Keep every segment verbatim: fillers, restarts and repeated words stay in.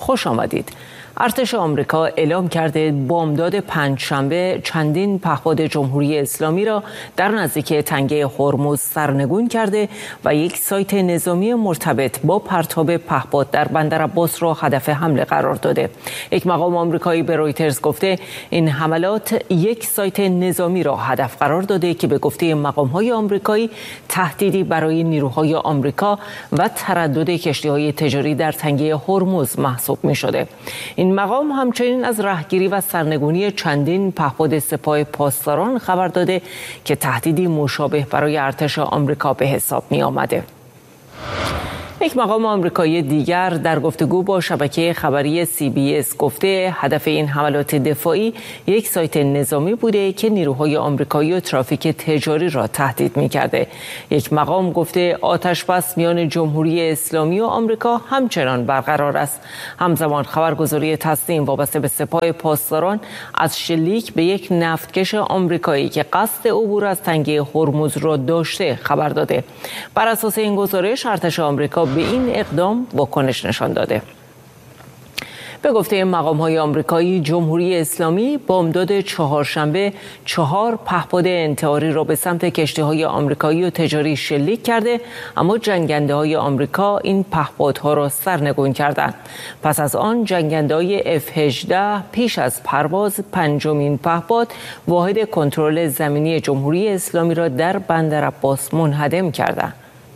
خوش آمدید. ارتش آمریکا اعلام کرده بامداد پنجشنبه چندین پهپاد جمهوری اسلامی را در نزدیکی تنگه هرمز سرنگون کرده و یک سایت نظامی مرتبط با پرتاب پهپاد در بندر عباس را هدف حمله قرار داده. یک مقام آمریکایی به رویترز گفته این حملات یک سایت نظامی را هدف قرار داده که به گفته مقام‌های آمریکایی تهدیدی برای نیروهای آمریکا و تردد کشتی‌های تجاری در تنگه هرمز محسوب می‌شده. این مقام همچنین از رهگیری و سرنگونی چندین پهپاد سپاه پاسداران خبر داده که تهدیدی مشابه برای ارتش آمریکا به حساب می آمده. یک مقام آمریکایی دیگر در گفتگو با شبکه خبری سی بی اس گفته هدف این حملات دفاعی یک سایت نظامی بوده که نیروهای آمریکایی و ترافیک تجاری را تهدید می‌کرده. یک مقام گفته آتش‌بس میان جمهوری اسلامی و آمریکا همچنان برقرار است. همزمان خبرگزاری تسنیم وابسته به سپاه پاسداران از شلیک به یک نفتکش آمریکایی که قصد عبور از تنگه هرمز را داشته خبر داده. بر اساس این گزارش ارتش آمریکا به این اقدام واکنش نشان داده. به گفته مقام‌های آمریکایی، جمهوری اسلامی بامداد چهارشنبه چهار پهپاد انتحاری را به سمت کشتی‌های آمریکایی و تجاری شلیک کرده، اما جنگنده‌های آمریکا این پهپادها را سرنگون کردند. پس از آن جنگنده‌های اف هجده پیش از پرواز پنجمین پهپاد واحد کنترل زمینی جمهوری اسلامی را در بندر عباس منهدم کردند.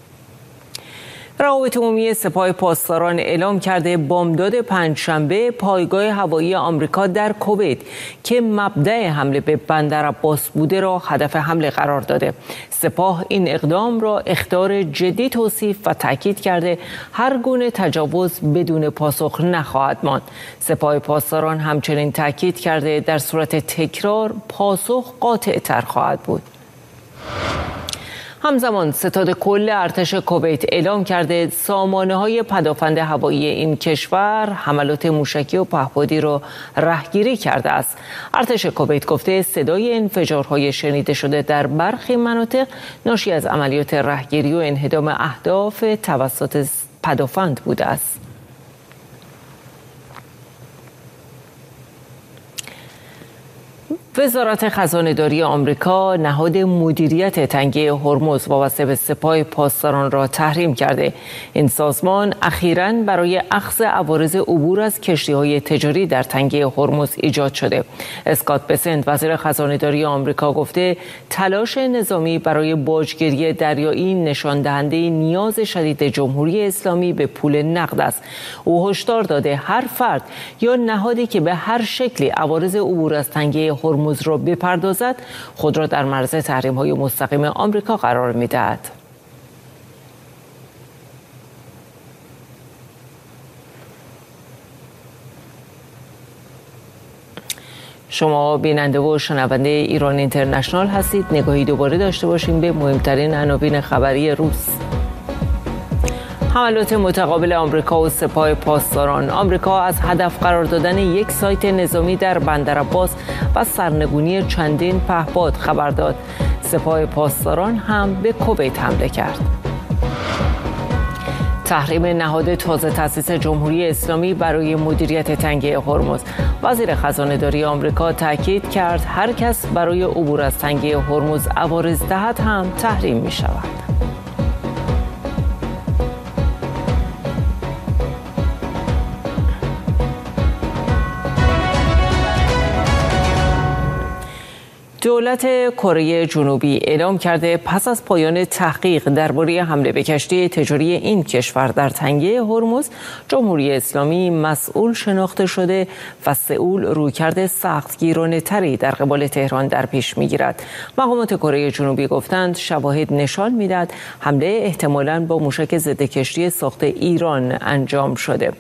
روابط عمومی سپاه پاسداران اعلام کرده بامداد پنجشنبه پایگاه هوایی آمریکا در کویت که مبدأ حمله به بندر عباس بوده را هدف حمله قرار داده. سپاه این اقدام را اخطار جدی توصیف و تاکید کرده هر گونه تجاوز بدون پاسخ نخواهد ماند. سپاه پاسداران همچنین تاکید کرده در صورت تکرار پاسخ قاطع‌تر خواهد بود. همزمان ستاد کل ارتش کویت اعلام کرده سامانه‌های پدافند هوایی این کشور حملات موشکی و پهپادی را رهگیری کرده است. ارتش کویت گفته صدای انفجارهای شنیده شده در برخی مناطق ناشی از عملیات رهگیری و انهدام اهداف توسط پدافند بوده است. وزارت خزانه‌داری آمریکا نهاد مدیریت تنگه هرمز وابسته به سپاه پاسداران را تحریم کرده. این سازمان اخیراً برای اخذ عوارض عبور از کشتی‌های تجاری در تنگه هرمز ایجاد شده. اسکات بسنت وزیر خزانه‌داری آمریکا گفته تلاش نظامی برای باجگیری دریایی نشان دهنده نیاز شدید جمهوری اسلامی به پول نقد است. او هشدار داده هر فرد یا نهادی که به هر شکلی عوارض عبور از تنگه هرمز هرمز را بپردازد خود را در معرض تحریم‌های مستقیم آمریکا قرار می‌دهد. شما بیننده و شنونده ایران اینترنشنال هستید. نگاهی دوباره داشته باشیم به مهمترین عناوین خبری روز. حملات متقابل آمریکا و سپاه پاسداران. آمریکا از هدف قرار دادن یک سایت نظامی در بندر عباس و سرنگونی چندین پهپاد خبر داد. سپاه پاسداران هم به کویت حمله کرد. تحریم نهاد تازه تأسیس جمهوری اسلامی برای مدیریت تنگه هرمز. وزیر خزانه‌داری آمریکا تاکید کرد هر کس برای عبور از تنگه هرمز عوارض دهد هم تحریم می شود. دولت کره جنوبی اعلام کرده پس از پایان تحقیق درباره حمله به کشتی تجاری این کشور در تنگه هرمز، جمهوری اسلامی مسئول شناخته شده و سئول رویکرد سختگیرانه‌تری در قبال تهران در پیش می‌گیرد. مقامات کره جنوبی گفتند شواهد نشان می‌دهد حمله احتمالاً با موشک ضد کشتی ساخت ایران انجام شده.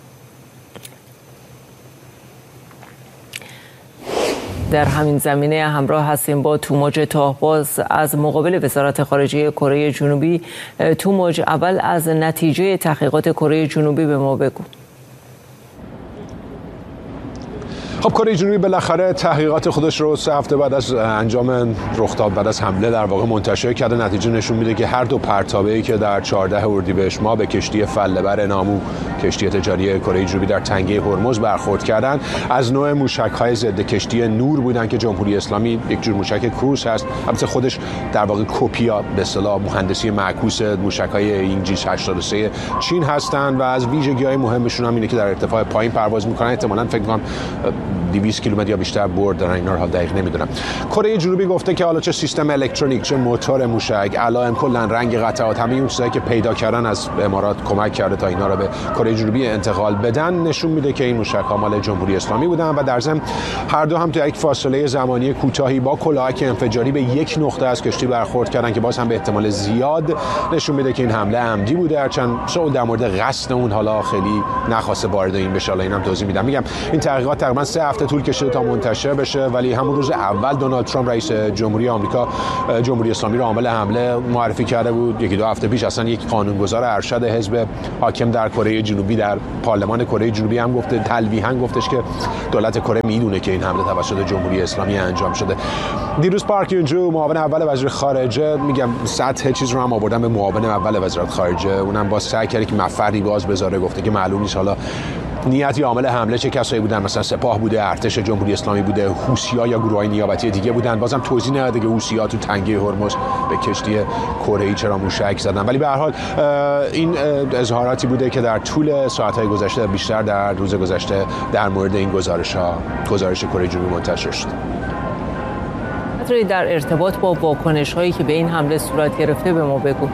در همین زمینه همراه هستیم با توماج تاهباز از مقابل وزارت خارجه کره جنوبی. توماج، اول از نتیجه تحقیقات کره جنوبی به ما بگو. خب کره جنوبی بالاخره تحقیقات خودش رو سه هفته بعد از انجام رخداد، بعد از حمله در واقع منتشر کرده. نتیجه نشون میده که هر دو پرتابه‌ای که در چهاردهم اردیبهشت ماه به کشتی فله‌بر نامو کشتی تجاری کره جنوبی در تنگه هرمز برخورد کردند. از نوع موشک‌های ضد کشتی نور بودن که جمهوری اسلامی یک جور موشک کروز هست، البته خودش در واقع کپیا به اصطلاح مهندسی معکوس موشک‌های این جی هشتاد و سه چین هستند و از ویژگی‌های مهمشون هم اینه که در ارتفاع پایین پرواز می‌کنن. احتمالاً فکر کنم دویست کیلومتر یا بیشتر برد دارن، اینا رو حال دقیق نمیدونم. کره جنوبی گفته که حالا چه سیستم الکترونیک، چه موتور موشک، علائم، کلا رنگ قطعات، همه اون چیزایی که پیدا کردن از امارات کمک کرده تا اینا رو به کره جنوبی انتقال بدن، نشون میده که این موشک‌ها مال جمهوری اسلامی بودن و در ضمن هر دو هم تو یک فاصله زمانی کوتاهی با کلاهک انفجاری به یک نقطه از کشتی برخورد کردن که باز هم به احتمال زیاد نشون میده که این حمله عمدی بوده، هرچند سعود در مورد قصد اون حالا خیلی نخواسته وارد این بشه. حالا اینم توضیح میدم. میگم این تحقیقات تقریبا سه هفته طول کشیده تا منتشر بشه، ولی همون روز اول دونالد ترامپ رئیس جمهوری آمریکا جمهوری اسلامی رو عامل حمله معرفی کرده بود. یکی دو هفته پیش اصلا یک قانونگذار ارشد حزب حاکم در کره جنوبی در پارلمان کره جنوبی هم گفته، تلویحاً گفتش که دولت کره میدونه که این حمله توسط جمهوری اسلامی انجام شده. دیروز پارک یونجو معاون اول وزیر خارجه، میگم سطح چیز رو هم آوردن به معاون اول وزارت خارجه، اونم باز سعی کرده که مفری باز بذاره، گفته که معلوم نیست حالا نیت یا عامل حمله چه کسایی بودن، مثلا سپاه بوده، ارتش جمهوری اسلامی بوده، حوثی‌ها یا گروه‌های نیابتی دیگه بودن. بازم توضیح نداده که حوثی‌ها تو تنگه هرمز به کشتی کره‌ای چرا موشک زدن، ولی به هر حال این اظهاراتی بوده که در طول ساعت‌های گذشته، بیشتر در روز گذشته، در مورد این گزارش‌ها گزارش کره جنوبی منتشر شد. در ارتباط با واکنش‌هایی که به این حمله صورت گرفته به ما بگو.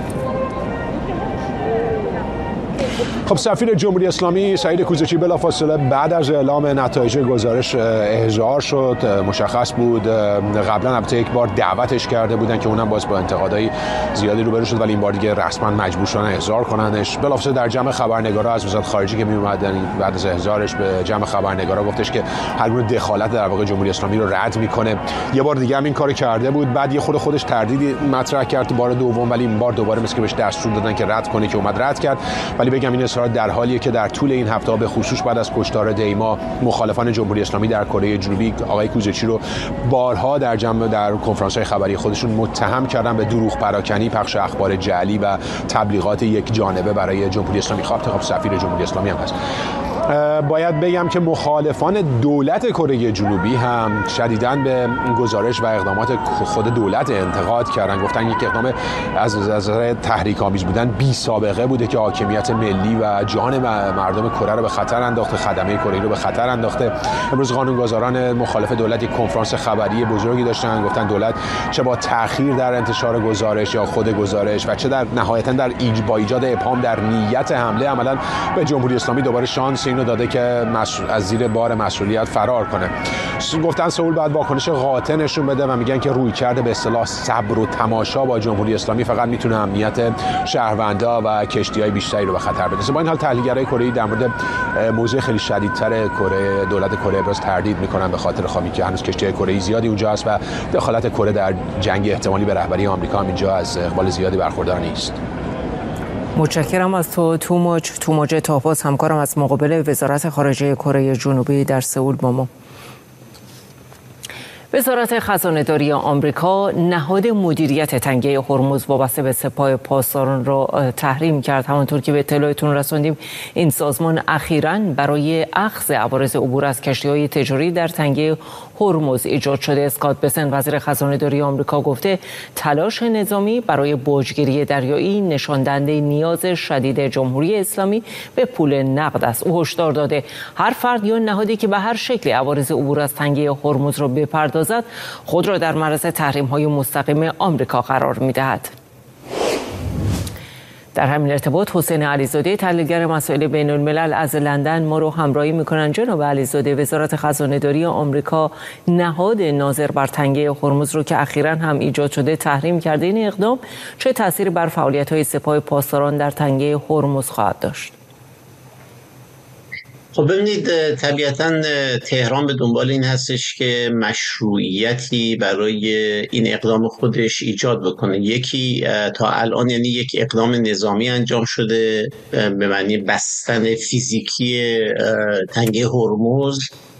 خب سفیر جمهوری اسلامی سعید کوزچی بلافاصله بعد از اعلام نتایج گزارش احضار شد. مشخص بود قبلا البته یک بار دعوتش کرده بودن که اونم باز با انتقادهای زیادی روبرو شد، ولی این بار دیگه رسما مجبور شدن احضار کننش. بلافاصله در جمع خبرنگارا از وزارت خارجه که میومدن بعد از احضارش به جمع خبرنگارا گفتش که هر گونه دخالت در واقع جمهوری اسلامی رو رد میکنه. یه بار دیگه هم این کارو کرده بود، بعد یه خود خودش تردیدی مطرح کرد تو بار دوم، ولی این بار دوباره مثل که بهش دستور دادن که رد کنه که اومد رد کرد. ولی بگم این در حالیه که در طول این هفته به خصوص بعد از کشتار دیما مخالفان جمهوری اسلامی در کره جنوبی آقای کوزچی رو بارها در جمع در کنفرانس‌های خبری خودشون متهم کردن به دروغ پراکنی، پخش اخبار جعلی و تبلیغات یک جانبه برای جمهوری اسلامی. خب سفیر جمهوری اسلامی هم هست. باید بگم که مخالفان دولت کره جنوبی هم شدیداً به گزارش و اقدامات خود دولت انتقاد کردن. گفتن یک اقدام از نظر تحریک آمیز بودن بی سابقه بوده که حاکمیت ملی و جان مردم کره رو به خطر انداخته، خدمه کره رو به خطر انداخته. امروز قانونگذاران مخالف دولت یک کنفرانس خبری بزرگی داشتن، گفتن دولت چه با تأخیر در انتشار گزارش یا خود گزارش و چه در نهایتاً در ایج با ایجاد ابهام در نیت حمله عملاً به جمهوری اسلامی دوباره شانس اینو داده که از زیر بار مسئولیت فرار کنه. گفتن سئول باید واکنش قاطع نشون بده و میگن که رویکرد به اصطلاح صبر و تماشا با جمهوری اسلامی فقط میتونه امنیت شهروندا و کشتی‌های بیشتری رو به خطر بندازه. با این حال تحلیلگرای کره‌ای در مورد موضوع خیلی شدیدتر کره دولت کره ابراز تردید میکنن به خاطر خامی که هنوز کشتی‌های کره‌ای زیادی اونجا هست و دخالت کره در جنگ احتمالی به رهبری آمریکا هم اینجا از اقبال زیادی برخوردار نیست. متشکرم از تو توماج توماج تاپاس، همکارم از مقابل وزارت خارجه کره جنوبی در سئول با ما. وزارت خزانه‌داری آمریکا نهاد مدیریت تنگه هرمز وابسته به سپاه پاسداران را تحریم کرد. همانطور که به اطلاعتون رساندیم، این سازمان اخیراً برای اخذ عوارض عبور از کشتی‌های تجاری در تنگه هرمز ایجاد شده. اسکات بسنت وزیر خزانه‌داری آمریکا گفته تلاش نظامی برای باجگیری دریایی نشان دهنده نیاز شدید جمهوری اسلامی به پول نقد است. او هشدار داده هر فرد یا نهادی که به هر شکلی عوارض عبور از تنگه هرمز را بپردازد خود را در معرض تحریم‌های مستقیم آمریکا قرار می‌دهد. در همین ارتباط حسین علیزاده تحلیلگر مسائل بین الملل از لندن ما رو همراهی می‌کنند. جناب علیزاده، وزارت خزانه‌داری آمریکا نهاد ناظر بر تنگه هرمز رو که اخیراً هم ایجاد شده تحریم کرده. این اقدام چه تأثیری بر فعالیت‌های سپاه پاسداران در تنگه هرمز خواهد داشت؟ خب ببینید، طبیعتاً تهران به دنبال این هستش که مشروعیتی برای این اقدام خودش ایجاد بکنه. یکی تا الان یعنی یک اقدام نظامی انجام شده به معنی بستن فیزیکی تنگه هرمز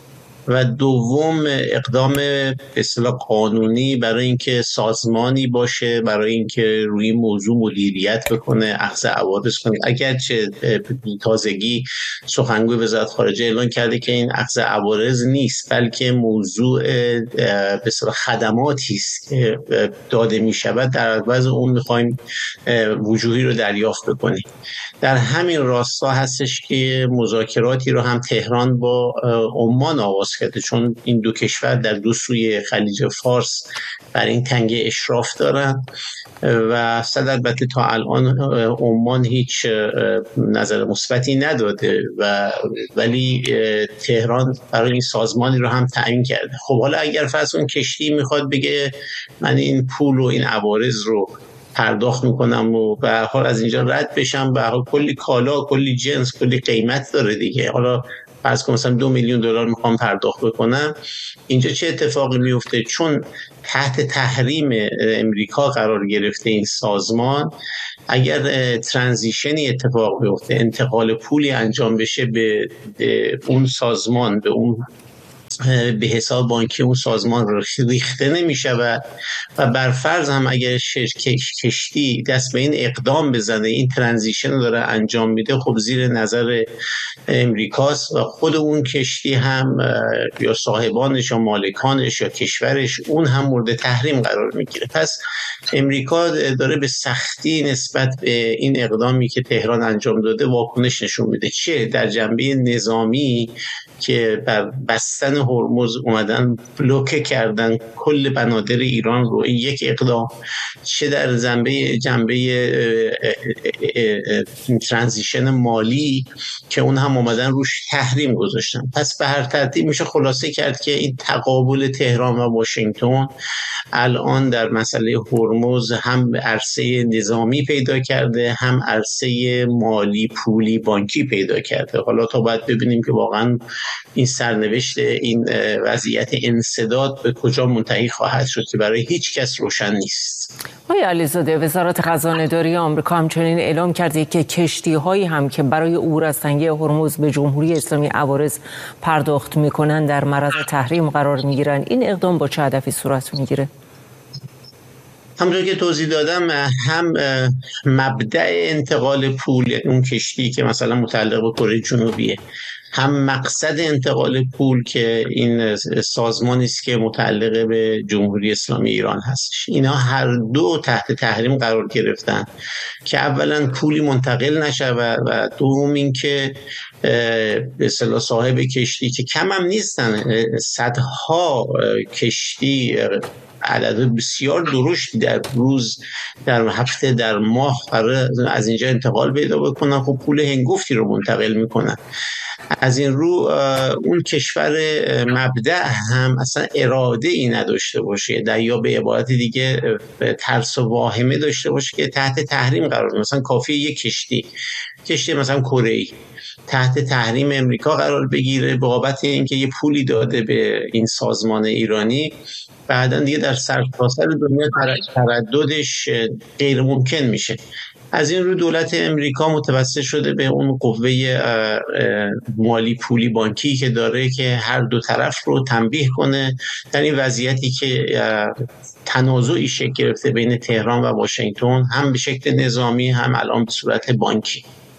و دوم اقدام به اصطلاح قانونی برای اینکه سازمانی باشه برای اینکه روی موضوع مدیریت بکنه، اخذ عوارض کنه. اگرچه تازگی سخنگوی وزارت خارجه اعلان کرده که این اخذ عوارض نیست، بلکه موضوع به اصطلاح خدماتی است که داده می شود، در عوض اون میخوایم وجوهی رو دریافت بکنیم. در همین راستا هستش که مذاکراتی رو هم تهران با عمان آغاز کرده، چون این دو کشور در دو سوی خلیج فارس بر این تنگه اشراف دارن و صد البته تا الان عمان هیچ نظر مثبتی نداده و ولی تهران برای این سازمانی رو هم تعیین کرده. خب حالا اگر فرض اون کشتی میخواد بگه من این پول و این عوارض رو پرداخت میکنم و به هر حال از اینجا رد بشم، به هر حال کلی کالا، کلی جنس، کلی قیمت داره دیگه، حالا فرض کنم مثلا دو میلیون دلار میخوام پرداخت بکنم، اینجا چه اتفاقی میفته؟ چون تحت تحریم امریکا قرار گرفته این سازمان، اگر ترانزیشنی اتفاق بیفته، انتقال پولی انجام بشه به, به اون سازمان، به اون به حساب بانکی اون سازمان ریخته نمی شود و برفرض هم اگر کشتی دست به این اقدام بزنه، این ترانزیشن رو داره انجام میده، خب زیر نظر امریکاست و خود اون کشتی هم یا صاحبانش یا مالکانش یا کشورش اون هم مورد تحریم قرار میگیره. پس امریکا داره به سختی نسبت به این اقدامی که تهران انجام داده واکنش نشون میده، چه در جنبه نظامی که بر بستن هرمز اومدن بلوکه کردن کل بنادر ایران رو، این یک اقدام، چه در جنبه جنبه ترانزیشن مالی که اون هم اومدن روش تحریم گذاشتن. پس به هر ترتیب میشه خلاصه کرد که این تقابل تهران و واشنگتن الان در مسئله هرمز هم عرصه نظامی پیدا کرده، هم عرصه مالی پولی بانکی پیدا کرده. حالا تا باید ببینیم که واقعا این سرنوشت این وضعیت انسداد به کجا منتهی خواهد شد که برای هیچ کس روشن نیست. آقای علیزاده، وزارت خزانه‌داری آمریکا همچنین اعلام کرده که کشتی‌هایی هم که برای عبور از تنگه هرمز به جمهوری اسلامی عوارض پرداخت می‌کنند در معرض تحریم قرار می‌گیرند. این اقدام با چه هدفی صورت می‌گیره؟ همونطور که توضیح دادم، هم مبدأ انتقال پول اون کشتی که مثلا متعلق به کره جنوبیه، هم مقصد انتقال پول که این سازمانی است که متعلق به جمهوری اسلامی ایران هستش، اینا هر دو تحت تحریم قرار گرفتن که اولا پولی منتقل نشود و دوم این که به اصطلاح صاحب کشتی که کم هم نیستن، صدها کشتی، عدد بسیار درشتی در روز، در هفته، در ماه قرار از اینجا انتقال پیدا بکنن، خب پول هنگفتی رو منتقل میکنن. از این رو اون کشور مبدأ هم اصلا اراده ای نداشته باشه، در یا به عبارت دیگه ترس و واهمه داشته باشه که تحت تحریم قرار بگیره. مثلا کافیه یک کشتی کشتی مثلا کره‌ای تحت تحریم امریکا قرار بگیره به بابت اینکه یه پولی داده به این سازمان ایرانی، بعدن دیگه در سرتاسر دنیا ترددش غیر ممکن میشه. از این رو دولت امریکا متوسل شده به اون قوه مالی پولی بانکی که داره که هر دو طرف رو تنبیه کنه در این وضعیتی که تنازعی شکل گرفته بین تهران و واشنگتن، هم به شکل نظامی هم الان به صورت بانکی.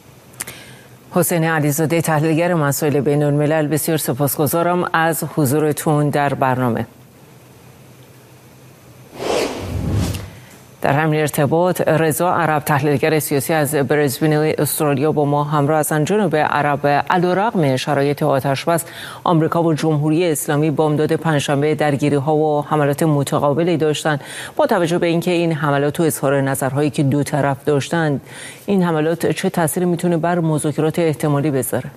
حسین علیزاده، تحلیلگر مسائل بین الملل، بسیار سپاسگزارم از حضورتون در برنامه. در همین ارتباط رضا عرب، تحلیلگر سیاسی از برزبین استرالیا، با ما همراه هستند. جنوب عرب، علیرغم شرایط آتش‌بس، آمریکا و جمهوری اسلامی بامداد پنجشنبه درگیری‌ها و حملات متقابلی داشتند. با توجه به اینکه این حملات و اظهار نظرهایی که دو طرف داشتند، این حملات چه تأثیری میتونه بر مذاکرات احتمالی بذاره؟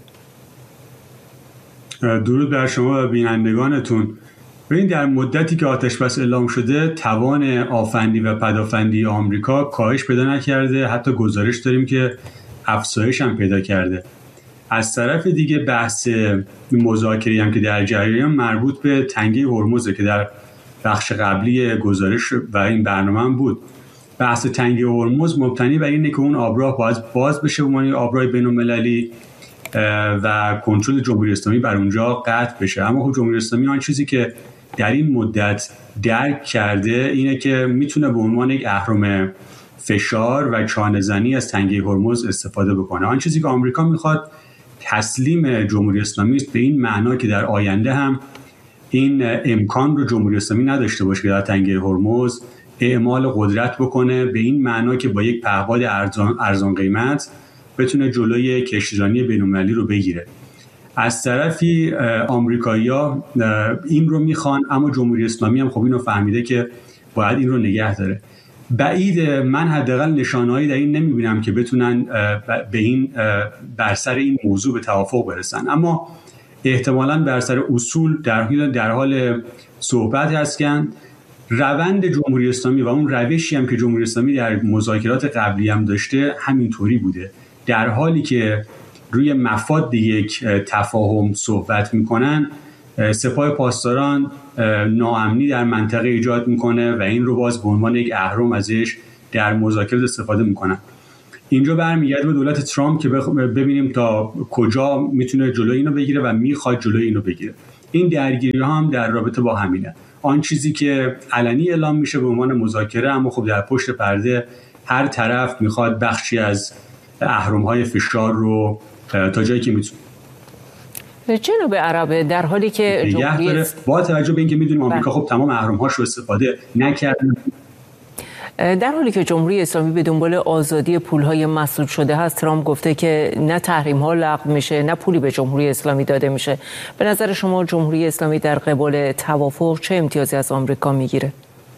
درود بر شما و بینندگانتون. ببین، در مدتی که آتش‌بس اعلام شده، توان آفندی و پدافندی آمریکا کاهش پیدا نکرده، حتی گزارش داریم که افزایش هم پیدا کرده. از طرف دیگه بحث مذاکره هم که در جریان مربوط به تنگه هرمز که در بخش قبلی گزارش و این برنامه هم بود. بحث تنگه هرمز مبتنی بر اینه که اون آبراه باید باز بشه به عنوان آبراه بین‌المللی و کنترل جمهوری اسلامی بر اونجا قطع بشه. اما خب جمهوری اسلامی آن چیزی که در این مدت درک کرده اینه که میتونه به عنوان یک اهرم فشار و چانه‌زنی از تنگه هرمز استفاده بکنه. آن چیزی که آمریکا میخواد تسلیم جمهوری اسلامی است، به این معنا که در آینده هم این امکان رو جمهوری اسلامی نداشته باشه که در تنگه هرمز اعمال قدرت بکنه، به این معنا که با یک پهپاد ارزان, ارزان قیمت بتونه جلوی کشتیرانی بین‌المللی رو بگیره. از طرفی آمریکایی‌ها این رو میخوان، اما جمهوری اسلامی هم خب اینو فهمیده که باید این رو نگه داره. بعید من حداقل نشانه‌ای در این نمیبینم که بتونن به این بر سر این موضوع به توافق برسن، اما احتمالاً بر سر اصول در حال در حال صحبت هستن. روند جمهوری اسلامی و اون روشی هم که جمهوری اسلامی در مذاکرات قبلی هم داشته همینطوری بوده. در حالی که روی مفاد یک تفاهم صحبت میکنن، سپاه پاسداران ناامنی در منطقه ایجاد میکنه و این رو باز به عنوان یک اهرم ازش در مذاکرات استفاده میکنن. اینجا برمیگرده به دولت ترامپ که ببینیم تا کجا میتونه جلوی اینو بگیره و میخواد جلوی اینو بگیره. این درگیری ها هم در رابطه با همینه. آن چیزی که علنی اعلام میشه به عنوان مذاکره، اما خب در پشت پرده هر طرف میخواد بخشی از اهرم‌های فشار رو تا جایی که میتونه جنوب عرب در حالی که جمهوری با توجه به اینکه میدونیم آمریکا خب تمام اهرم‌هاش رو استفاده نکرده، در حالی که جمهوری اسلامی به دنبال آزادی پول‌های مسدود شده هست، ترامپ گفته که نه تحریم‌ها لغو میشه نه پولی به جمهوری اسلامی داده میشه. به نظر شما جمهوری اسلامی در قبال توافق چه امتیازی از آمریکا میگیره؟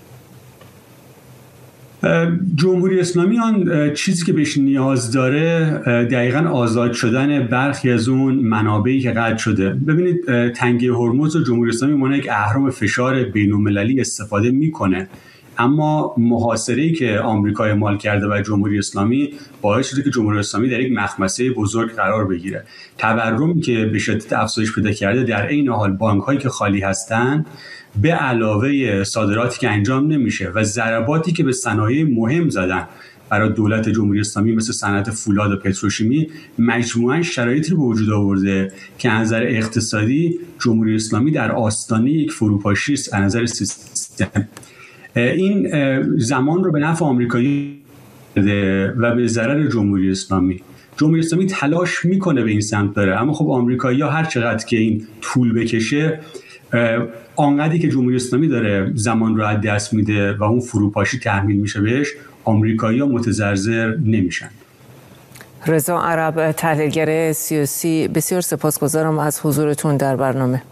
جمهوری اسلامی آن چیزی که بهش نیاز داره دقیقاً آزاد شدن برخی از اون منابعی که قطع شده. ببینید تنگه هرمز و جمهوری اسلامی مانند یک اهرم فشار بین‌المللی استفاده میکنه، اما محاصره‌ای که آمریکا اعمال کرده و جمهوری اسلامی باعث شده که جمهوری اسلامی در یک مخمسه بزرگ قرار بگیره. تورمی که به شدت افزایش پیدا کرده، در عین حال بانک‌هایی که خالی هستند، به علاوه صادراتی که انجام نمیشه و ضرباتی که به صنایع مهم زدن برای دولت جمهوری اسلامی مثل صنعت فولاد و پتروشیمی، مجموعاً شرایطی رو به وجود آورده که از نظر اقتصادی جمهوری اسلامی در آستانه یک فروپاشی است از نظر سیستم. این زمان رو به نفع آمریکایی و به ضرر جمهوری اسلامی. جمهوری اسلامی تلاش میکنه به این سمت بره، اما خب آمریکایی‌ها هر چقدر که این طول بکشه، آنقدری که جمهوری اسلامی داره زمان رو از دست میده و اون فروپاشی تحمیل میشه بهش، آمریکایی‌ها متضرر نمیشن. رضا عرب، تحلیلگر سیاسی، بسیار سپاسگزارم از حضورتون در برنامه.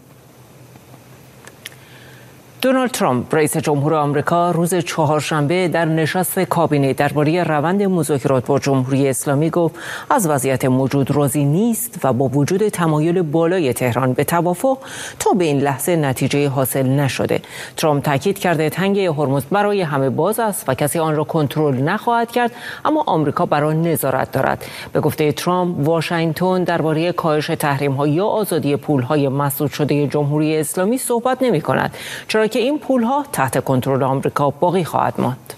دونالد ترامپ رئیس جمهور آمریکا روز چهارشنبه در نشست کابینه درباره روند مذاکرات با جمهوری اسلامی گفت از وضعیت موجود راضی نیست و با وجود تمایل بالای تهران به توافق تا به این لحظه نتیجه حاصل نشده. ترامپ تاکید کرده تنگه هرمز برای همه باز است و کسی آن را کنترل نخواهد کرد، اما آمریکا بر آن نظارت دارد. به گفته ترامپ، واشنگتن درباره کاهش تحریم‌ها یا آزادی پول‌های مسدود شده جمهوری اسلامی صحبت نمی‌کند، چرا که این پول‌ها تحت کنترل آمریکا باقی خواهد ماند.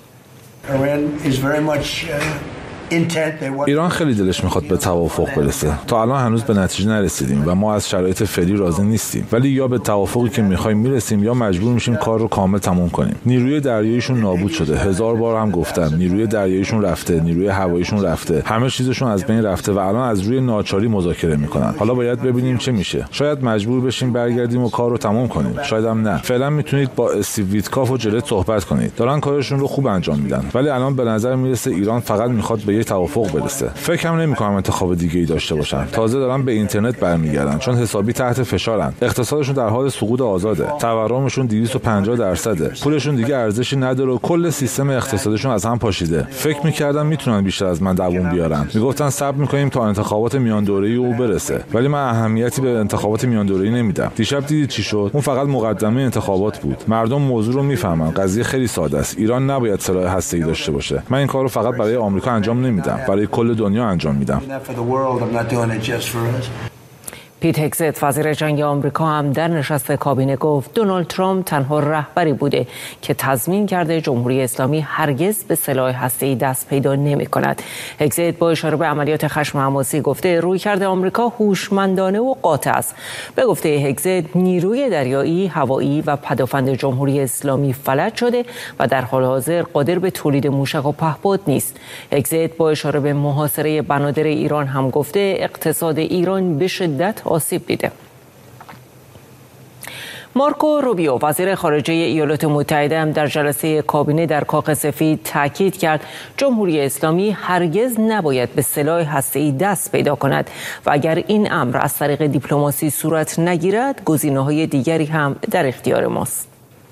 ایران خیلی دلش میخواد به توافق برسه. تا الان هنوز به نتیجه نرسیدیم و ما از شرایط فعلی راضی نیستیم، ولی یا به توافقی که میخوایم میرسیم یا مجبور میشیم کار رو کامل تموم کنیم. نیروی دریاییشون نابود شده. هزار بار هم گفتم نیروی دریاییشون رفته، نیروی هواییشون رفته، همه چیزشون از بین رفته و الان از روی ناچاری مذاکره میکنن. حالا باید ببینیم چه میشه. شاید مجبور بشیم برگردیم و کار رو تموم کنیم، شاید هم نه. فعلا میتونید با استیو ویتکاف و جلت صحبت کنید. دارن کارشون رو خوب انجام میدن، ولی الان به نظر میرسه ایران فقط میخواد به توافق برسه. فکر هم نمی‌کنم انتخاب دیگه‌ای داشته باشن. تازه دارن به اینترنت برمیگردن چون حسابی تحت فشارن. اقتصادشون در حال سقوط آزاده. تورمشون دویست و پنجاه درصده. پولشون دیگه ارزشی نداره و کل سیستم اقتصادشون از هم پاشیده. فکر می‌کردم میتونن بیشتر از من دووم بیارن. میگفتن صبر می‌کنیم تا انتخابات میان دوره‌ای او برسه. ولی من اهمیتی به انتخابات میان دوره‌ای نمیدم. دیشب دیدید چی شد؟ اون فقط مقدمه انتخابات بود. مردم موضوع رو میفهمن. قضیه خیلی ساده است. ایران نباید سلاح هسته‌ای داشته باشه. من این کارو فقط برای آمریکا انجام نمیدم. برای کل دنیا انجام میدم. پیت هگزت وزیر جنگ آمریکا هم در نشست کابینه گفت دونالد ترامپ تنها رهبری بوده که تضمین کرده جمهوری اسلامی هرگز به سلاح هسته‌ای دست پیدا نمی‌کند. هگزت با اشاره به عملیات خشم حماسی گفته رویکرد آمریکا هوشمندانه و قاطع است. به گفته هگزت نیروی دریایی، هوایی و پدافند جمهوری اسلامی فلج شده و در حال حاضر قادر به تولید موشک و پهپاد نیست. هگزت با اشاره به محاصره بنادر ایران هم گفته اقتصاد ایران به شدت آسیب دیده. مارکو روبیو وزیر خارجه ایالات متحده هم در جلسه کابینه در کاخ سفید تاکید کرد جمهوری اسلامی هرگز نباید به سلاح هسته‌ای دست پیدا کند و اگر این امر از طریق دیپلماسی صورت نگیرد گزینه‌های دیگری هم در اختیار ماست.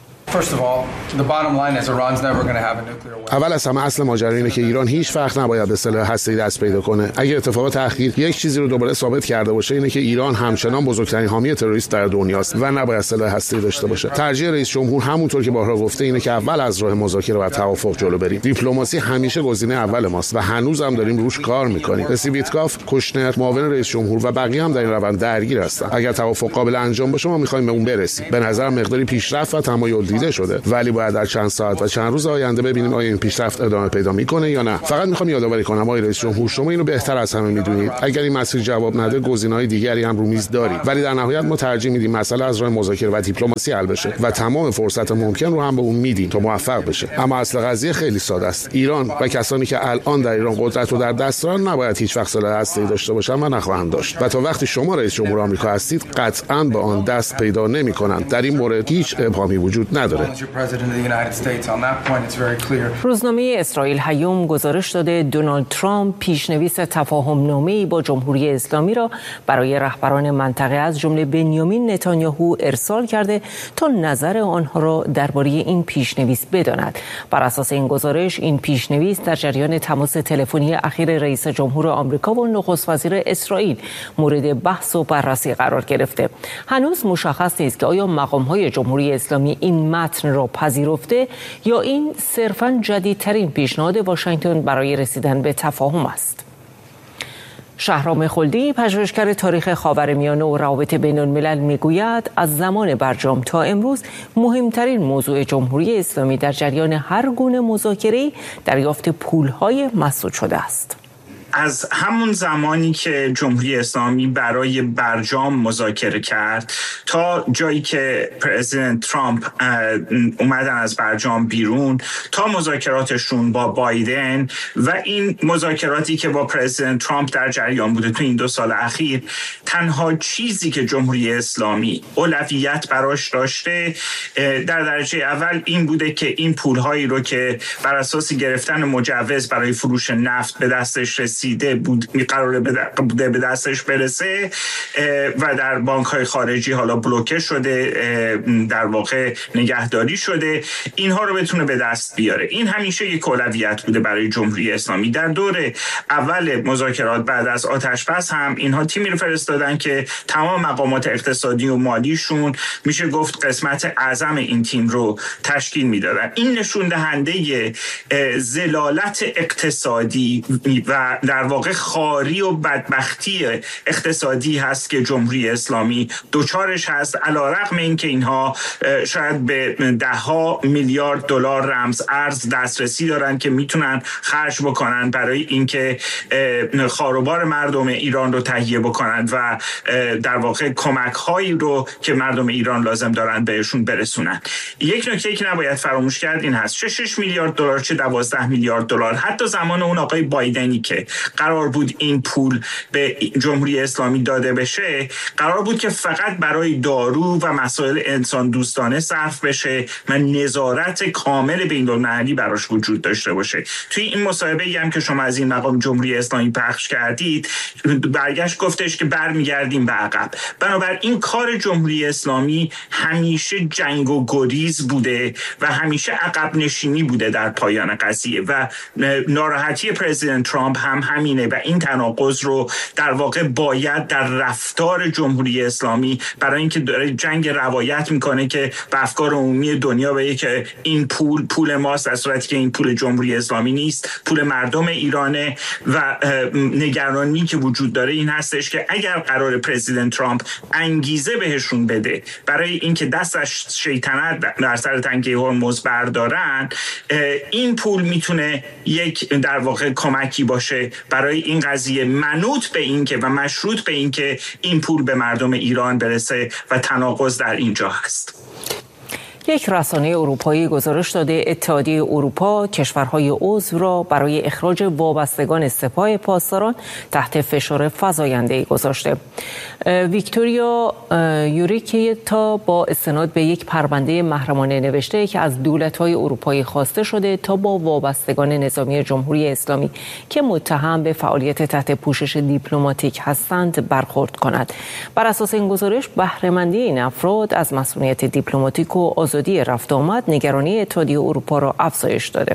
اول از همه اصل ماجرا اینه که ایران هیچ وقت نباید به سلاح هسته‌ای دست پیدا کنه. اگه اتفاق تأخیر یک چیزی رو دوباره ثابت کرده باشه اینه که ایران همچنان بزرگترین حامی تروریست در دنیاست و نباید سلاح هسته‌ای داشته باشه. ترجیح رئیس جمهور همونطور که بارها گفته اینه که اول از راه مذاکره و توافق جلو بریم. دیپلماسی همیشه گزینه اول ماست و هنوز هم داریم روش کار می‌کنیم. رسی ویتکاف، کوشنر، معاون رئیس جمهور و بقیه هم در این روند درگیر هستن. اگر توافق قابل انجام باشه ما می‌خوایم به اون برسیم. به نظر مقداری پیشرفت و تمایل دیده شده ولی باید در چند ساعت و چند روز آینده ببینیم آیا این پیشرفت ادامه پیدا میکنه یا نه. فقط میخوام یادآوری کنم آقای رئیس جمهور شما اینو بهتر از همه میدونید. اگر این مسیر جواب نده گزینه‌های دیگری هم رو میز داریم ولی در نهایت ما ترجیح میدیم مسئله از راه مذاکره و دیپلماسی حل بشه و تمام فرصت ممکن رو هم به اون میدیم تا موفق بشه. اما اصل قضیه خیلی ساده است. ایران و کسانی که الان در ایران قدرت رو در دست دارن نباید هیچ وقت سلاح هسته‌ای داشته باشن و نخواهند داشت و تا وقتی شما رئیس جمهور آمریکا هستید قطعاً به آن دست پیدا نمی‌کنند. در این مورد هیچ ابهامی وجود نداره. روزنامه اسرائیل هیوم گزارش داده دونالد ترامپ پیشنویس تفاهم‌نامه‌ای با جمهوری اسلامی را برای رهبران منطقه از جمله بنیامین نتانیاهو ارسال کرده تا نظر آنها را درباره این پیشنویس بداند. بر اساس این گزارش این پیشنویس در جریان تماس تلفنی اخیر رئیس جمهور آمریکا و نخست وزیر اسرائیل مورد بحث و بررسی قرار گرفته. هنوز مشخص نیست که آیا مقام‌های جمهوری اسلامی این متن را پذیرفته یا این صرفاً جدیدترین پیشنهاد واشنگتن برای رسیدن به تفاهم است. شهرام خلدی پژوهشگر تاریخ خاورمیانه و روابط بین‌الملل میگوید از زمان برجام تا امروز مهمترین موضوع جمهوری اسلامی در جریان هر گونه مذاکره‌ای دریافت پول‌های مسدود شده است. از همون زمانی که جمهوری اسلامی برای برجام مذاکره کرد تا جایی که پرزیدنت ترامپ اومدن از برجام بیرون تا مذاکراتشون با بایدن و این مذاکراتی که با پرزیدنت ترامپ در جریان بوده تو این دو سال اخیر، تنها چیزی که جمهوری اسلامی اولویت براش داشته در درجه اول این بوده که این پولهایی رو که بر اساس گرفتن مجوز برای فروش نفت به دستش رسید بود قراره بوده به دستش برسه و در بانک‌های خارجی حالا بلوکه شده، در واقع نگهداری شده، اینها رو بتونه به دست بیاره. این همیشه یک اولویت بوده برای جمهوری اسلامی. در دور اول مذاکرات بعد از آتش‌بس هم اینها تیمی رو فرستادن که تمام مقامات اقتصادی و مالیشون میشه گفت قسمت اعظم این تیم رو تشکیل میدادن. این نشون دهنده ضلالت اقتصادی و در واقع خاری و بدبختی اقتصادی هست که جمهوری اسلامی دوچارش هست، علیرغم اینکه اینها شاید به ده ها میلیارد دلار رمز ارز دسترسی دارن که میتونن خرج بکنن برای اینکه خاروبار مردم ایران رو تهیه بکنن و در واقع کمک هایی رو که مردم ایران لازم دارن بهشون برسونن. یک نکته که نباید فراموش کرد این هست، چه شش میلیارد دلار چه دوازده میلیارد دلار حتی زمان اون آقای بایدنی که قرار بود این پول به جمهوری اسلامی داده بشه، قرار بود که فقط برای دارو و مسائل انسان دوستانه صرف بشه و نظارت کامل بین‌المللی براش وجود داشته باشه. توی این مصاحبه‌ای هم که شما از این مقام جمهوری اسلامی پخش کردید برگشت گفتش که برمیگردیم به عقب. بنابراین کار جمهوری اسلامی همیشه جنگ و گریز بوده و همیشه عقب نشینی بوده در پایان قضیه و ناراحتی پرزیدنت ترامپ هم همینه و این تناقض رو در واقع باید در رفتار جمهوری اسلامی، برای اینکه داره جنگ روایت میکنه که به افکار عمومی دنیا به که این پول پول ماست، در صورتی که این پول جمهوری اسلامی نیست، پول مردم ایرانه و نگرانی که وجود داره این هستش که اگر قرار پرزیدنت ترامپ انگیزه بهشون بده برای اینکه دستش شیطنت در سر تنگه هرمز بردارن، این پول میتونه یک در واقع کمکی باشه برای این قضیه، منوط به این که و مشروط به این که این پول به مردم ایران برسه و تناقض در اینجا هست. یک رسانه اروپایی گزارش داده اتحادیه اروپا کشورهای عضو را برای اخراج وابستگان سپاه پاسداران تحت فشار فزاینده‌ای گذاشته. ویکتوریا یوریکیتا با استناد به یک پرونده محرمانه نوشته که از دولت‌های اروپایی خواسته شده تا با وابستگان نظامی جمهوری اسلامی که متهم به فعالیت تحت پوشش دیپلماتیک هستند برخورد کند. بر اساس این گزارش بهره‌مندی این افراد از مسئولیت دیپلماتیک و آزادی رفت آمد نگرانی اتحادیه اروپا را افزایش داده.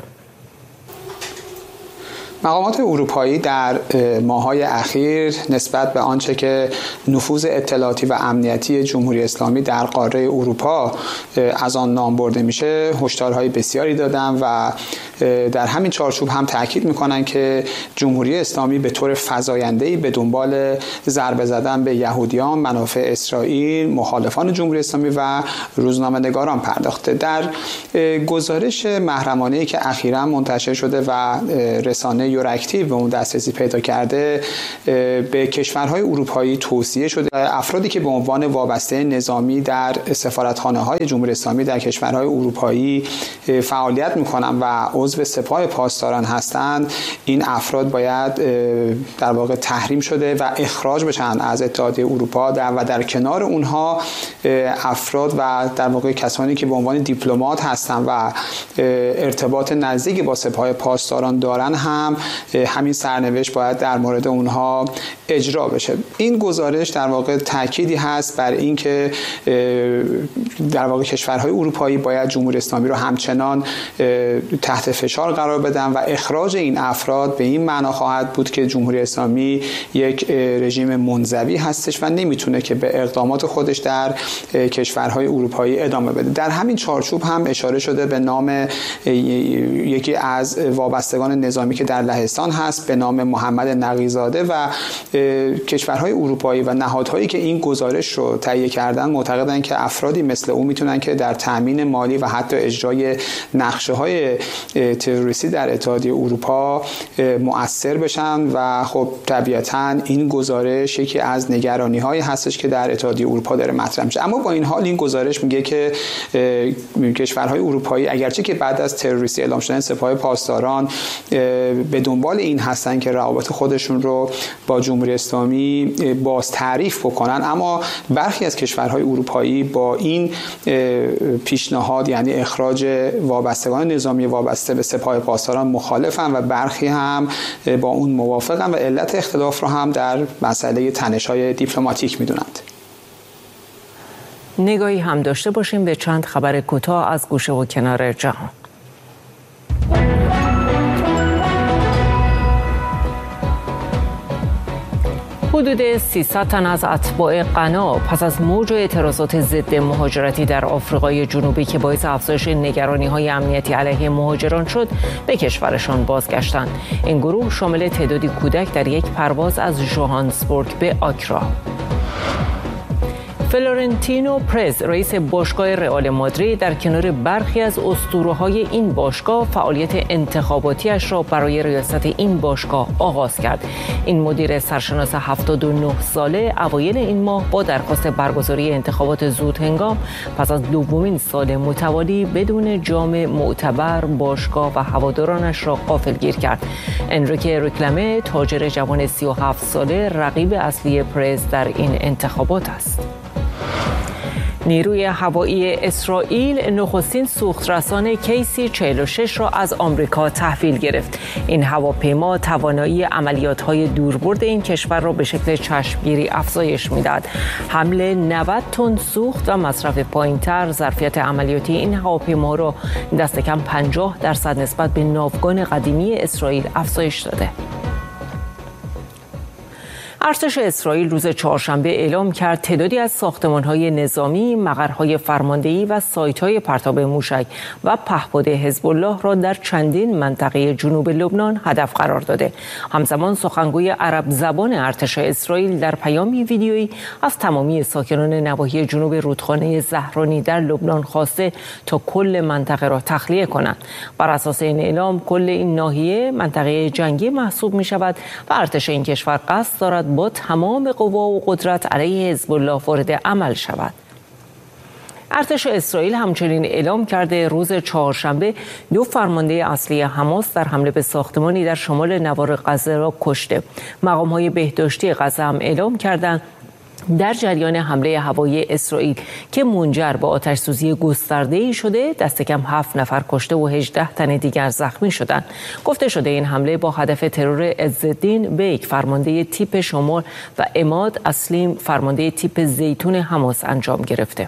مقامات اروپایی در ماه‌های اخیر نسبت به آنچه که نفوذ اطلاعاتی و امنیتی جمهوری اسلامی در قاره اروپا از آن نام برده میشه هشدارهای بسیاری دادن و در همین چارچوب هم تاکید میکنن که جمهوری اسلامی به طور فزاینده‌ای به دنبال ضربه زدن به یهودیان، منافع اسرائیل، مخالفان جمهوری اسلامی و روزنامه‌نگاران پرداخته. در گزارش محرمانه‌ای که اخیراً منتشر شده و رسانه یوراکتیو به اون دسترسی پیدا کرده، به کشورهای اروپایی توصیه شده افرادی که به عنوان وابسته نظامی در سفارتخانه‌های جمهوری اسلامی در کشورهای اروپایی فعالیت می‌کنند و عضو سپاه پاسداران هستند، این افراد باید در واقع تحریم شده و اخراج بشن از اتحادیه اروپا و در کنار اونها افراد و در واقع کسانی که به عنوان دیپلمات هستند و ارتباط نزدیکی با سپاه پاسداران دارن هم همین سرنوشت باید در مورد اونها اجرا بشه. این گزارش در واقع تأکیدی هست بر اینکه در واقع کشورهای اروپایی باید جمهوری اسلامی رو همچنان تحت فشار قرار بدن و اخراج این افراد به این معنا خواهد بود که جمهوری اسلامی یک رژیم منزوی هستش و نمیتونه که به اقدامات خودش در کشورهای اروپایی ادامه بده. در همین چارچوب هم اشاره شده به نام یکی از وابستگان نظامی که در لهستان هست به نام محمد نقی‌زاده و کشورهای اروپایی و نهادهایی که این گزارش رو تهیه کردن معتقدن که افرادی مثل او میتونن که در تامین مالی و حتی اجرای نقشه‌های تروریستی در اتحادیه اروپا مؤثر بشن و خب طبیعتاً این گزارش یکی از نگرانی‌هایی هستش که در اتحادیه اروپا داره مطرح میشه. اما با این حال این گزارش میگه که کشورهای اروپایی اگرچه که بعد از تروریستی اعلام شدن سپاه پاسداران به دنبال این هستن که روابط خودشون رو با جمهوری اسلامی باز تعریف بکنن، اما برخی از کشورهای اروپایی با این پیشنهاد یعنی اخراج وابستگان نظامی وابسته به سپاه پاسداران مخالفن و برخی هم با اون موافقن و علت اختلاف رو هم در مسئله تنش‌های دیپلماتیک میدونند. نگاهی هم داشته باشیم به چند خبر کوتاه از گوشه و کنار جهان. حدود سیصد تن از اتباع غنا پس از موج اعتراضات ضد مهاجرتی در آفریقای جنوبی که باعث افزایش نگرانی‌های امنیتی علیه مهاجران شد به کشورشان بازگشتند. این گروه شامل تعدادی کودک در یک پرواز از ژوهانسبورگ به آکرا. فلورنتینو پرز رئیس باشگاه رئال مادرید در کنار برخی از اسطوره‌های این باشگاه فعالیت انتخاباتیش را برای ریاست این باشگاه آغاز کرد. این مدیر سرشناس هفتاد و نه ساله اوایل این ماه با درخواست برگزاری انتخابات زودهنگام پس از دومین سال متوالی بدون جام معتبر باشگاه و هوادارانش را غافلگیر کرد. انریکه ریکلمه تاجر جوان سی و هفت ساله رقیب اصلی پرز در این انتخابات است. نیروی هوایی اسرائیل نخستین سوخترسان کی-سی چهل و شش را از آمریکا تحویل گرفت. این هواپیما توانایی عملیات‌های دوربرد این کشور را به شکل چشمگیری افزایش می‌داد. حمل نود تن سوخت و مصرف پایین‌تر ظرفیت عملیاتی این هواپیما را دست کم پنجاه درصد نسبت به ناوگان قدیمی اسرائیل افزایش داده. ارتش اسرائیل روز چهارشنبه اعلام کرد تعدادی از ساختمان‌های نظامی، مقرهای فرماندهی و سایت‌های پرتاب موشک و پهپاد حزب الله را در چندین منطقه جنوب لبنان هدف قرار داده. همزمان سخنگوی عرب زبان ارتش اسرائیل در پیامی ویدیویی از تمامی ساکنان نواحی جنوب رودخانه زهرانی در لبنان خواسته تا کل منطقه را تخلیه کنند. بر اساس این اعلام کل این ناحیه منطقه جنگی محسوب می‌شود و ارتش این کشور قصد دارد با تمام قوا و قدرت علیه حزب الله وارد عمل شود. ارتش اسرائیل همچنین اعلام کرده روز چهارشنبه دو فرمانده اصلی حماس در حمله به ساختمانی در شمال نوار غزه را کشته. مقام‌های بهداشتی غزه هم اعلام کردند در جریان حمله هوایی اسرائیل که منجر به آتش‌سوزی گسترده‌ای شده دست کم هفت نفر کشته و هجده تن دیگر زخمی شدند. گفته شده این حمله با هدف ترور عزالدین بیک فرمانده تیپ شمال و عماد اسلیم فرمانده تیپ زیتون حماس انجام گرفته.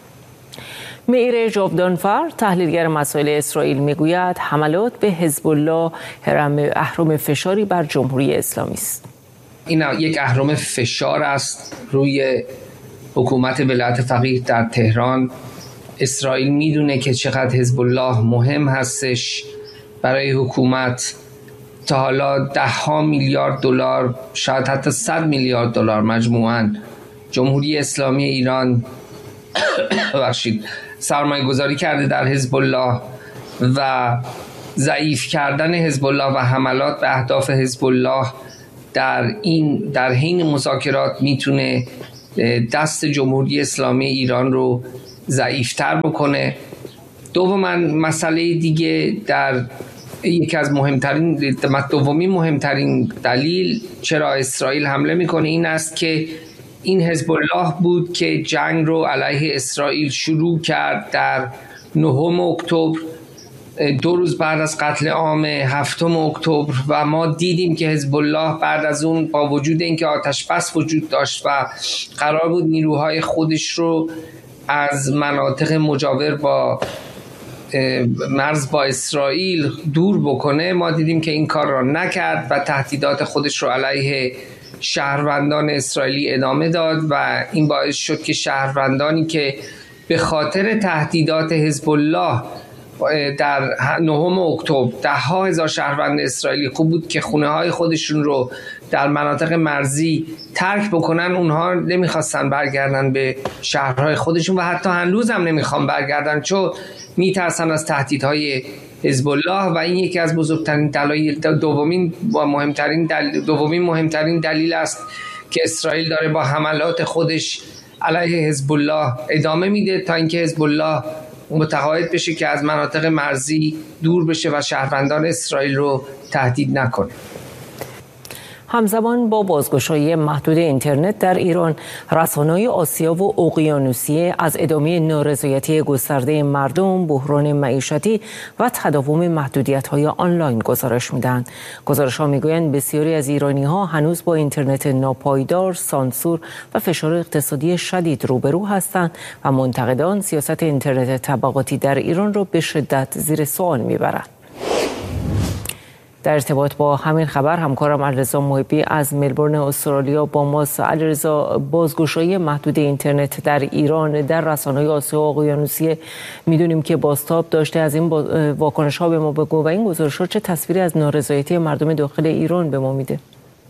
مئیر جاودانفر تحلیلگر مسائل اسرائیل میگوید حملات به حزب الله اهرم فشاری بر جمهوری اسلامی است. این یک اهرم فشار است روی حکومت ولایت فقیه در تهران. اسرائیل میدونه که چقدر حزب الله مهم هستش برای حکومت. تا حالا ده ها میلیارد دلار، شاید حتی صد میلیارد دلار مجموعاً جمهوری اسلامی ایران ببخشید سرمایه گذاری کرده در حزب الله و ضعیف کردن حزب الله و حملات به اهداف حزب الله در این در حین مذاکرات میتونه دست جمهوری اسلامی ایران رو ضعیفتر بکنه. دوما مسئله دیگه در یکی از مهمترین دومی مهمترین دلیل چرا اسرائیل حمله میکنه این است که این حزب الله بود که جنگ رو علیه اسرائیل شروع کرد در نهم اکتبر، دو روز بعد از قتل عام هفتم اکتبر، و ما دیدیم که حزب الله بعد از اون با وجود اینکه آتش بس وجود داشت و قرار بود نیروهای خودش رو از مناطق مجاور با مرز با اسرائیل دور بکنه، ما دیدیم که این کار را نکرد و تهدیدات خودش رو علیه شهروندان اسرائیلی ادامه داد و این باعث شد که شهروندانی که به خاطر تهدیدات حزب الله در نهم اکتبر ده ها هزار شهروند اسرائیلی خوب بود که خونه های خودشون رو در مناطق مرزی ترک بکنن، اونها نمیخواستن برگردن به شهرهای خودشون و حتی هنوز هم نمیخوان برگردن چون میترسن از تهدیدهای حزب الله و این یکی از بزرگترین دلایل دومین و مهمترین دلیل دومین مهمترین دلیل است که اسرائیل داره با حملات خودش علیه حزب الله ادامه میده تا اینکه حزب الله متقاعد بشه که از مناطق مرزی دور بشه و شهروندان اسرائیل رو تهدید نکنه. همزمان با بازگشایی محدود اینترنت در ایران، رسانه‌های آسیا و اقیانوسیه از ادامه نارضایتی گسترده مردم، بحران معیشتی و تداوم محدودیت‌های آنلاین گزارش می‌دهند. گزارش‌ها می‌گویند بسیاری از ایرانی‌ها هنوز با اینترنت ناپایدار، سانسور و فشار اقتصادی شدید روبرو هستند و منتقدان سیاست اینترنت طبقاتی در ایران را به شدت زیر سوال می‌برند. در ارتباط با همین خبر همکارم علیرضا محبی از ملبورن استرالیا با ماست. علیرضا، بازگشایی محدود اینترنت در ایران در رسانه‌های آسیا و اقیانوسیه میدونیم که بازتاب داشته، از این واکنش‌ها به ما بگو و این گزارش‌ها چه تصویری از نارضایتی مردم داخل ایران به ما میده؟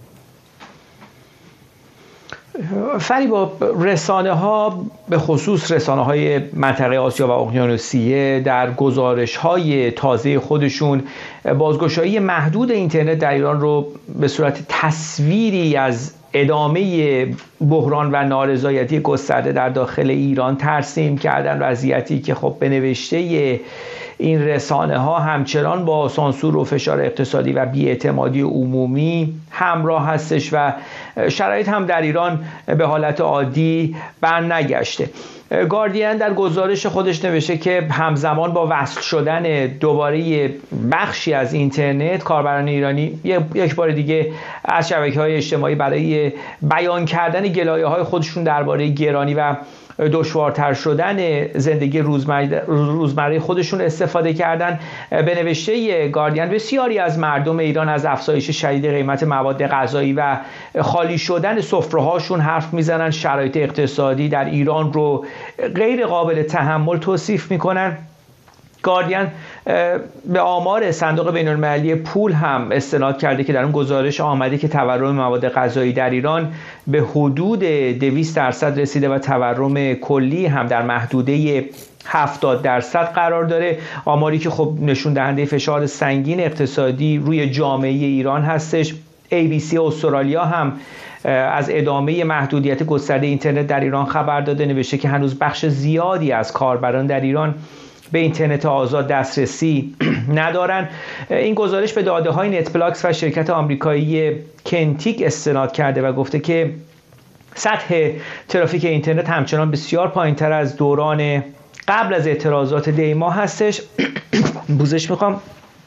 فریبا، رسانه ها به خصوص رسانه های منطقه آسیا و اقیانوسیه در گزارش های تازه خودشون بازگشایی محدود اینترنت در ایران رو به صورت تصویری از ادامه بحران و نارضایتی گسترده در داخل ایران ترسیم کردن، وضعیتی که خب به نوشته این رسانه ها همچنان با سانسور و فشار اقتصادی و بی‌اعتمادی عمومی همراه هستش و شرایط هم در ایران به حالت عادی برنگشته. گاردین در گزارش خودش نوشته که همزمان با وصل شدن دوباره بخشی از اینترنت، کاربران ایرانی یک بار دیگه از شبکه‌های اجتماعی برای بیان کردن گلایه‌های خودشون درباره گرانی و دشوارتر شدن زندگی روزمره خودشون استفاده کردن. به نوشته گاردین بسیاری از مردم ایران از افزایش شدید قیمت مواد غذایی و خالی شدن سفره‌هاشون حرف میزنن، شرایط اقتصادی در ایران رو غیر قابل تحمل توصیف میکنن. گاردین به آمار صندوق بین‌المللی پول هم استناد کرده که در اون گزارش آمده که تورم مواد غذایی در ایران به حدود دویست درصد رسیده و تورم کلی هم در محدوده هفتاد درصد قرار داره. آماری که خب نشون دهنده فشار سنگین اقتصادی روی جامعه ایران هستش. ای بی سی استرالیا هم از ادامه محدودیت گسترده اینترنت در ایران خبر داده، نوشته که هنوز بخش زیادی از کاربران در ایران به اینترنت آزاد دسترسی ندارن. این گزارش به داده های نتپلاکس و شرکت آمریکایی کنتیک استناد کرده و گفته که سطح ترافیک اینترنت همچنان بسیار پایین‌تر از دوران قبل از اعتراضات دی ماه هستش. بوزش میخوام.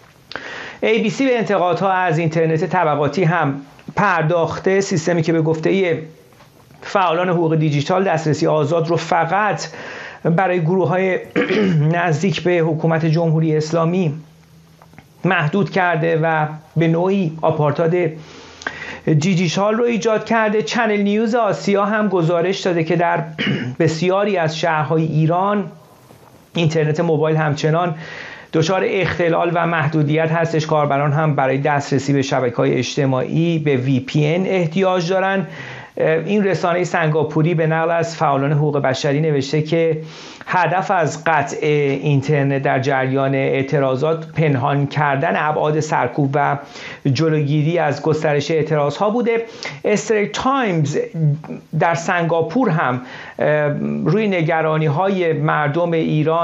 ای بی سی به انتقادها از اینترنت طبقاتی هم پرداخته. سیستمی که به گفته فعالان حقوق دیجیتال دسترسی آزاد رو فقط برای گروه‌های نزدیک به حکومت جمهوری اسلامی محدود کرده و به نوعی آپارتاد دیجیتال رو ایجاد کرده. چنل نیوز آسیا هم گزارش داده که در بسیاری از شهرهای ایران اینترنت موبایل همچنان دچار اختلال و محدودیت هستش. کاربران هم برای دسترسی به شبکه‌های اجتماعی به وی پی ان احتیاج دارن. این رسانه سنگاپوری به نقل از فعالان حقوق بشری نوشته که هدف از قطع اینترنت در جریان اعتراضات پنهان کردن ابعاد سرکوب و جلوگیری از گسترش اعتراضها بوده. استریت تایمز در سنگاپور هم روی نگرانی‌های مردم ایران